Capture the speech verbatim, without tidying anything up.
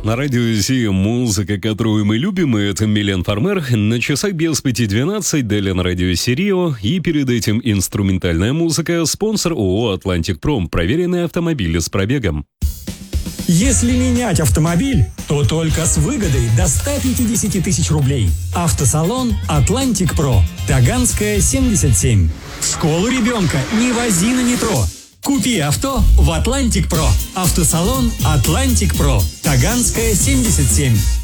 на радио Зи музыка, которую мы любим, и это Милен Фармер. На часах без пяти двенадцать, далее на радио Сирио, и перед этим инструментальная музыка, спонсор ООО «Атлантик Пром», проверенные автомобили с пробегом. Если менять автомобиль, то только с выгодой до ста пятидесяти тысяч рублей. Автосалон «Атлантик Про», Таганская, семьдесят семь. В школу ребенка не вози на метро. Купи авто в «Атлантик Про». Автосалон «Атлантик Про», Таганская, семьдесят семь.